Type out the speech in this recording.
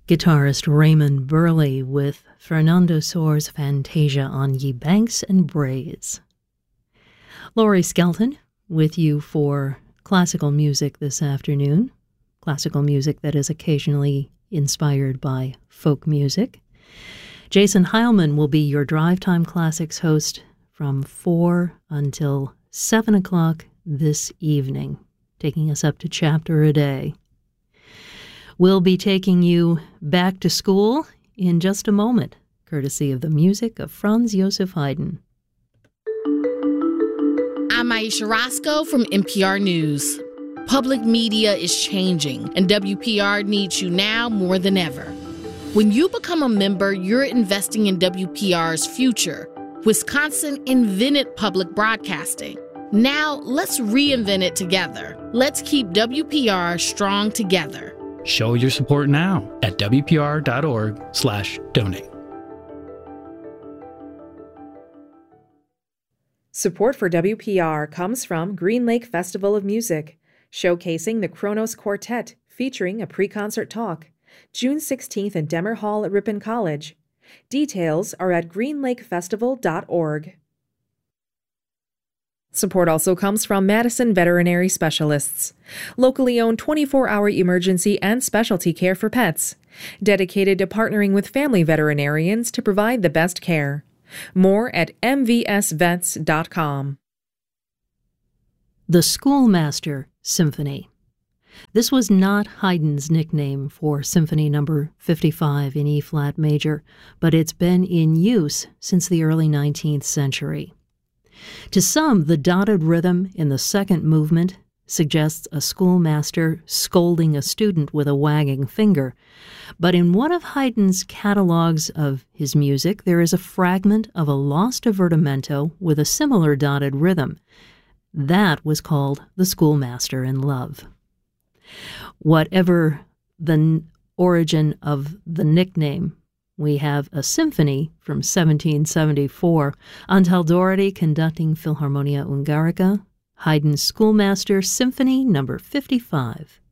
Guitarist Raymond Burley with Fernando Soares' Fantasia on Ye Banks and Braes. Laurie Skelton with you for classical music this afternoon, classical music that is occasionally inspired by folk music. Jason Heilman will be your Drive Time Classics host from 4 until 7 o'clock this evening, taking us up to chapter a day. We'll be taking you back to school in just a moment, courtesy of the music of Franz Joseph Haydn. I'm Aisha Roscoe from NPR News. Public media is changing, and WPR needs you now more than ever. When you become a member, you're investing in WPR's future. Wisconsin invented public broadcasting. Now, let's reinvent it together. Let's keep WPR strong together. Show your support now at WPR.org/donate. Support for WPR comes from Green Lake Festival of Music, showcasing the Kronos Quartet, featuring a pre-concert talk, June 16th in Demmer Hall at Ripon College. Details are at greenlakefestival.org. Support also comes from Madison Veterinary Specialists, locally owned 24-hour emergency and specialty care for pets, dedicated to partnering with family veterinarians to provide the best care. More at mvsvets.com. The Schoolmaster Symphony. This was not Haydn's nickname for Symphony No. 55 in E-flat major, but it's been in use since the early 19th century. To some, the dotted rhythm in the second movement suggests a schoolmaster scolding a student with a wagging finger. But in one of Haydn's catalogues of his music, there is a fragment of a lost divertimento with a similar dotted rhythm. That was called The Schoolmaster in Love. Whatever the origin of the nickname, we have a symphony from 1774, Antal Doherty conducting Philharmonia Ungarica, Haydn's Schoolmaster Symphony No. 55.